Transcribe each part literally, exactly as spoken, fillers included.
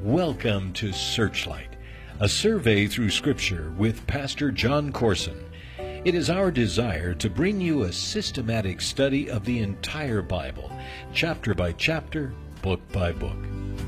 Welcome to Searchlight, a survey through Scripture with Pastor John Corson. It is our desire to bring you a systematic study of the entire Bible, chapter by chapter, book by book.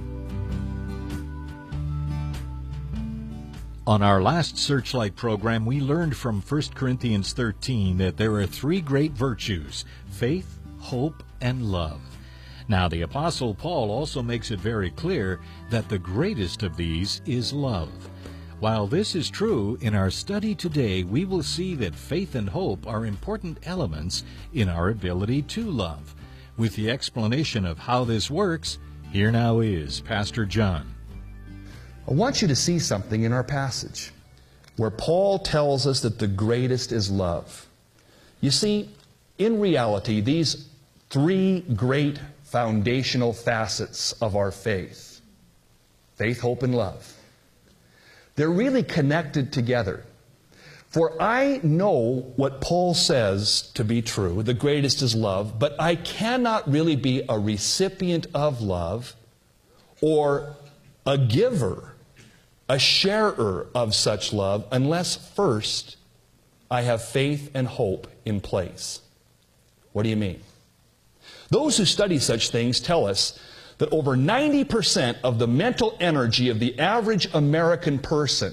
On our last Searchlight program, we learned from First Corinthians thirteen that there are three great virtues: faith, hope, and love. Now, the Apostle Paul also makes it very clear that the greatest of these is love. While this is true, in our study today, we will see that faith and hope are important elements in our ability to love. With the explanation of how this works, here now is Pastor John. I want you to see something in our passage where Paul tells us that the greatest is love. You see, in reality, these three great foundational facets of our faith, faith, hope, and love, they're really connected together. For I know what Paul says to be true, the greatest is love, but I cannot really be a recipient of love or a giver, a sharer of such love, unless first I have faith and hope in place. What do you mean? Those who study such things tell us that over ninety percent of the mental energy of the average American person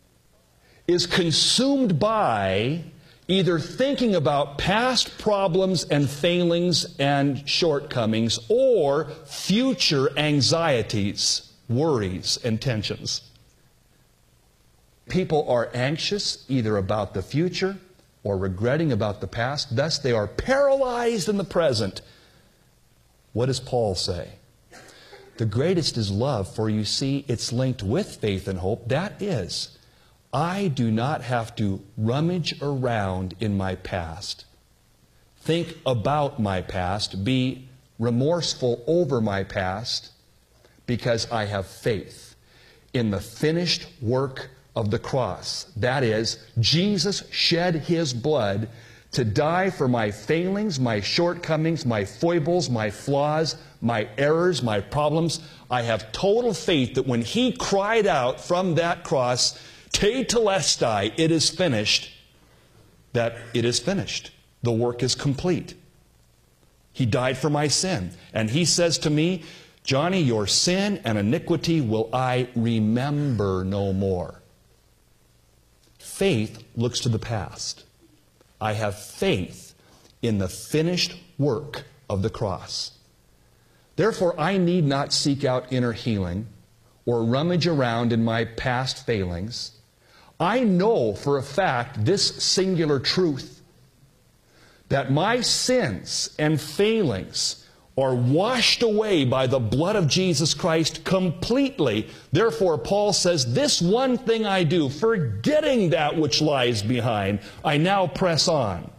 is consumed by either thinking about past problems and failings and shortcomings or future anxieties, worries, and tensions. People are anxious either about the future or regretting about the past. Thus, they are paralyzed in the present. What does Paul say? The greatest is love, for you see, it's linked with faith and hope. That is, I do not have to rummage around in my past, think about my past, be remorseful over my past, because I have faith in the finished work of the cross. That is, Jesus shed His blood to die for my failings, my shortcomings, my foibles, my flaws, my errors, my problems. I have total faith that when He cried out from that cross, Te Telestai, it is finished, that it is finished. The work is complete. He died for my sin. And He says to me, Johnny, your sin and iniquity will I remember no more. Faith looks to the past. I have faith in the finished work of the cross. Therefore, I need not seek out inner healing or rummage around in my past failings. I know for a fact this singular truth, that my sins and failings are washed away by the blood of Jesus Christ completely. Therefore, Paul says, this one thing I do, forgetting that which lies behind, I now press on.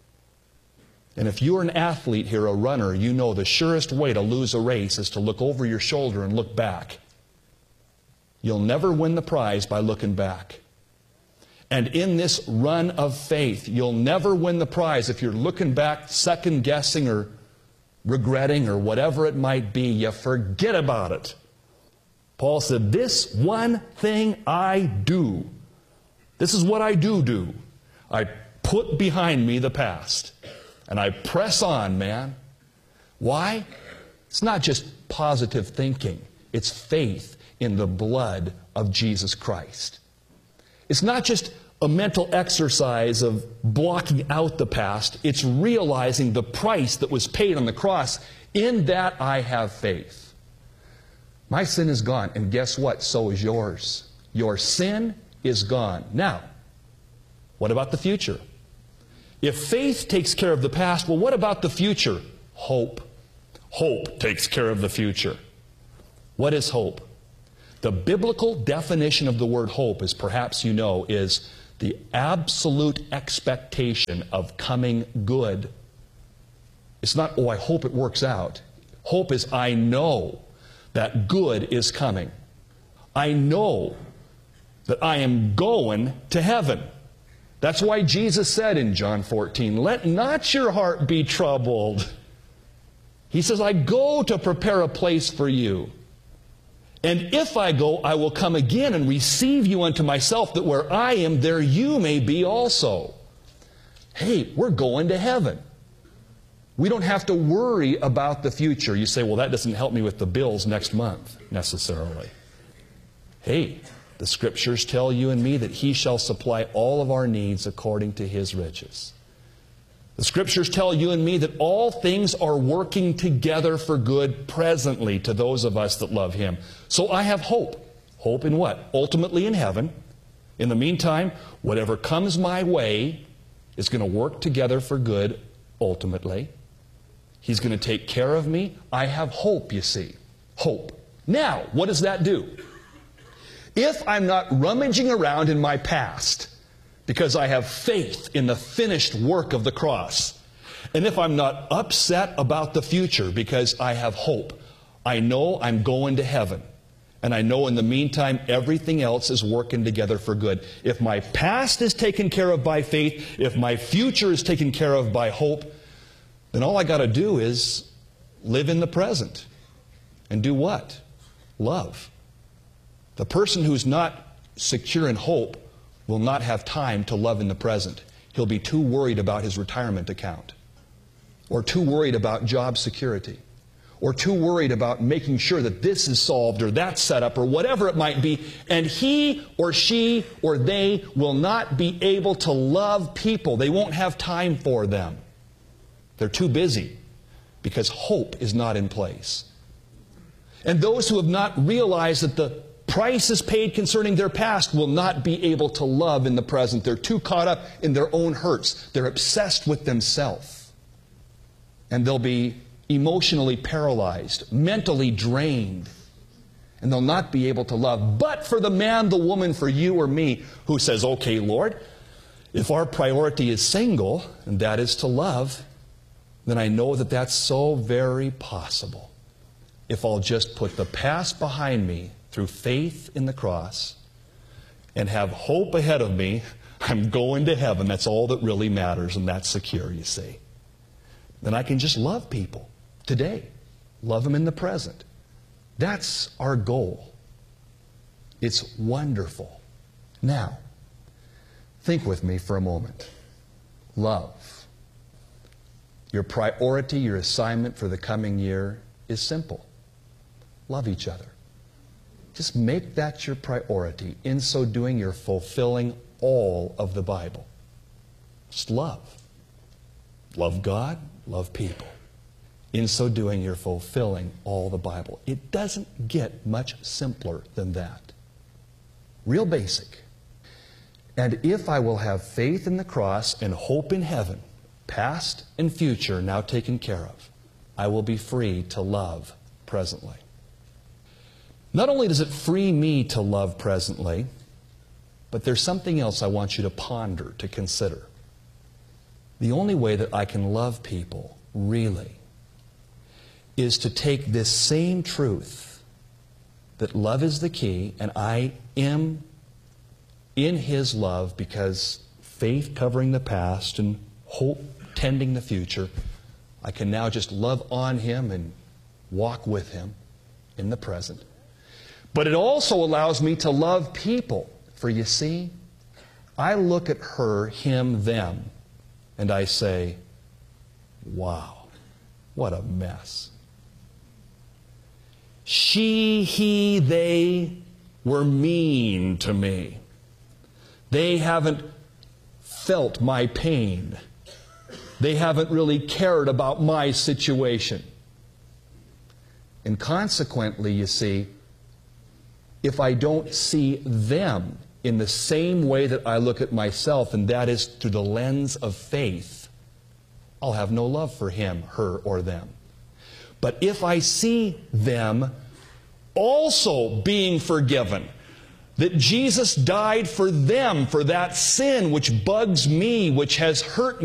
And if you're an athlete here, a runner, you know the surest way to lose a race is to look over your shoulder and look back. You'll never win the prize by looking back. And in this run of faith, you'll never win the prize if you're looking back, second-guessing or regretting or whatever it might be. You forget about it. Paul said, this one thing I do. This is what I do do. I put behind me the past. And I press on, man. Why? It's not just positive thinking. It's faith in the blood of Jesus Christ. It's not just a mental exercise of blocking out the past. It's realizing the price that was paid on the cross. In that I have faith. My sin is gone, and guess what? So is yours. Your sin is gone. Now, what about the future? If faith takes care of the past, well, what about the future? Hope. Hope takes care of the future. What is hope? The biblical definition of the word hope, as perhaps you know, is the absolute expectation of coming good. It's not, oh, I hope it works out. Hope is, I know that good is coming. I know that I am going to heaven. That's why Jesus said in John fourteen, let not your heart be troubled. He says, I go to prepare a place for you. And if I go, I will come again and receive you unto myself, that where I am, there you may be also. Hey, we're going to heaven. We don't have to worry about the future. You say, well, that doesn't help me with the bills next month, necessarily. Hey, the Scriptures tell you and me that He shall supply all of our needs according to His riches. The Scriptures tell you and me that all things are working together for good presently to those of us that love Him. So I have hope. Hope in what? Ultimately in heaven. In the meantime, whatever comes my way is going to work together for good ultimately. He's going to take care of me. I have hope, you see. Hope. Now, what does that do? If I'm not rummaging around in my past, because I have faith in the finished work of the cross, and if I'm not upset about the future because I have hope, I know I'm going to heaven. And I know in the meantime everything else is working together for good. If my past is taken care of by faith, if my future is taken care of by hope, then all I got to do is live in the present. And do what? Love. The person who's not secure in hope will not have time to love in the present. He'll be too worried about his retirement account, or too worried about job security, or too worried about making sure that this is solved or that's set up or whatever it might be, and he or she or they will not be able to love people. They won't have time for them. They're too busy because hope is not in place. And those who have not realized that the price is paid concerning their past will not be able to love in the present. They're too caught up in their own hurts. They're obsessed with themselves. And they'll be emotionally paralyzed, mentally drained, and they'll not be able to love. But for the man, the woman, for you or me, who says, okay, Lord, if our priority is single, and that is to love, then I know that that's so very possible. If I'll just put the past behind me through faith in the cross and have hope ahead of me, I'm going to heaven. That's all that really matters, and that's secure, you see. Then I can just love people today. Love them in the present. That's our goal. It's wonderful. Now, think with me for a moment. Love. Your priority, your assignment for the coming year is simple. Love each other. Just make that your priority. In so doing, you're fulfilling all of the Bible. Just love. Love God, love people. In so doing, you're fulfilling all the Bible. It doesn't get much simpler than that. Real basic. And if I will have faith in the cross and hope in heaven, past and future now taken care of, I will be free to love presently. Not only does it free me to love presently, but there's something else I want you to ponder, to consider. The only way that I can love people, really, is to take this same truth, that love is the key, and I am in His love because faith covering the past and hope tending the future, I can now just love on Him and walk with Him in the present. But it also allows me to love people. For you see, I look at her, him, them, and I say, wow, what a mess. She, he, they were mean to me. They haven't felt my pain. They haven't really cared about my situation. And consequently, you see, if I don't see them in the same way that I look at myself, and that is through the lens of faith, I'll have no love for him, her, or them. But if I see them also being forgiven, that Jesus died for them, for that sin which bugs me, which has hurt me,